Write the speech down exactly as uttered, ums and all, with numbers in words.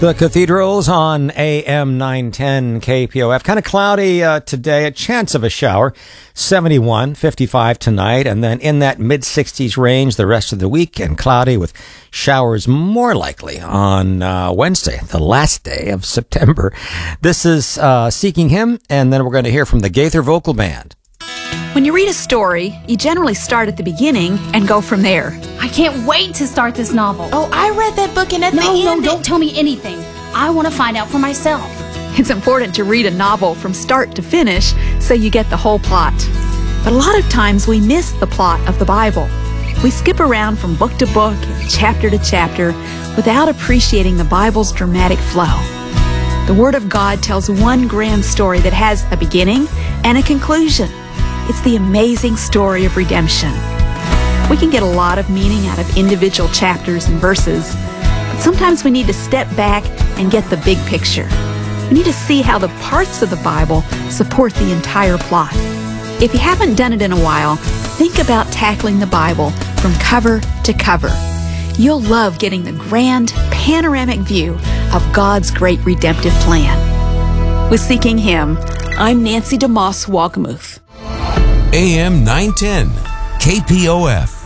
The Cathedrals on A M nine ten K P O F. Kind of cloudy uh, today, a chance of a shower. seventy-one, fifty-five tonight, and then in that mid-sixties range the rest of the week, and cloudy with showers more likely on uh, Wednesday, the last day of September. This is uh, Seeking Him, and then we're going to hear from the Gaither Vocal Band. When you read a story, you generally start at the beginning and go from there. I can't wait to start this novel. Oh, I read that book and at no, the end... No, no, don't tell me anything. I want to find out for myself. It's important to read a novel from start to finish so you get the whole plot. But a lot of times we miss the plot of the Bible. We skip around from book to book and chapter to chapter without appreciating the Bible's dramatic flow. The Word of God tells one grand story that has a beginning and a conclusion. It's the amazing story of redemption. We can get a lot of meaning out of individual chapters and verses, but sometimes we need to step back and get the big picture. We need to see how the parts of the Bible support the entire plot. If you haven't done it in a while, think about tackling the Bible from cover to cover. You'll love getting the grand, panoramic view of God's great redemptive plan. With Seeking Him, I'm Nancy DeMoss Wogmuth. A M nine ten, K P O F.